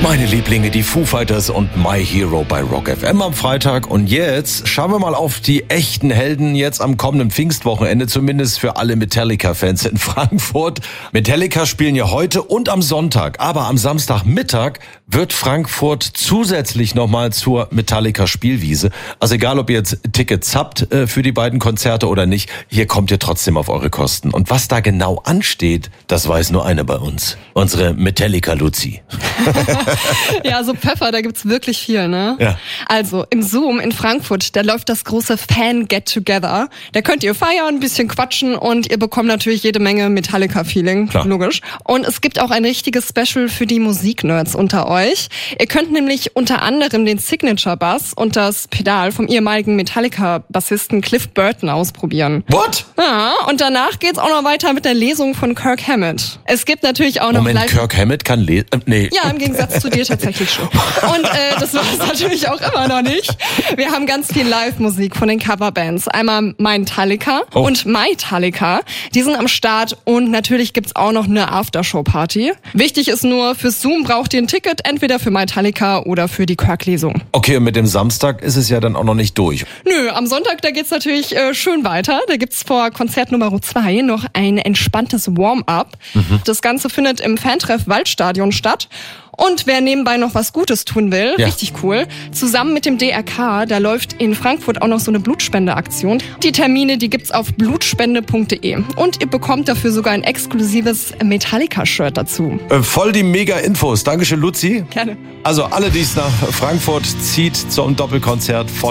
Meine Lieblinge, die Foo Fighters und My Hero bei Rock FM am Freitag. Und jetzt schauen wir mal auf die echten Helden jetzt am kommenden Pfingstwochenende, zumindest für alle Metallica-Fans in Frankfurt. Metallica spielen ja heute und am Sonntag, aber am Samstagmittag wird Frankfurt zusätzlich nochmal zur Metallica-Spielwiese. Also egal, ob ihr jetzt Tickets habt für die beiden Konzerte oder nicht, hier kommt ihr trotzdem auf eure Kosten. Und was da genau ansteht, das weiß nur eine bei uns. Unsere Metallica-Luzi. Ja, so Pfeffer, da gibt's wirklich viel, ne? Ja. Also im Zoom in Frankfurt, da läuft das große Fan-Get-Together. Da könnt ihr feiern, ein bisschen quatschen und ihr bekommt natürlich jede Menge Metallica-Feeling, Klar. Logisch. Und es gibt auch ein richtiges Special für die Musiknerds unter euch. Ihr könnt nämlich unter anderem den Signature-Bass und das Pedal vom ehemaligen Metallica-Bassisten Cliff Burton ausprobieren. What? Ja, und danach geht's auch noch weiter mit der Lesung von Kirk Hammett. Es gibt natürlich auch noch Moment, Kirk Hammett kann lesen? Nee. Ja, im Gegensatz zu dir tatsächlich schon. Und das war es natürlich auch immer noch nicht. Wir haben ganz viel Live-Musik von den Coverbands. Einmal Metallica und Metallica. Die sind am Start und natürlich gibt's auch noch eine Aftershow-Party. Wichtig ist nur, fürs Zoom braucht ihr ein Ticket, entweder für Metallica oder für die Kirk-Lesung. Okay, und mit dem Samstag ist es ja dann auch noch nicht durch. Nö, am Sonntag, da geht's natürlich schön weiter. Da gibt's vor Konzert Nummer 2 noch ein entspanntes Warm-up. Das Ganze findet im Fantreff Waldstadion statt. Und wer nebenbei noch was Gutes tun will, richtig cool, zusammen mit dem DRK, da läuft in Frankfurt auch noch so eine Blutspendeaktion. Die Termine, die gibt's auf blutspende.de. Und ihr bekommt dafür sogar ein exklusives Metallica-Shirt dazu. Voll die Mega-Infos. Dankeschön, Luzi. Gerne. Also alle, die es nach Frankfurt zieht zum Doppelkonzert, voll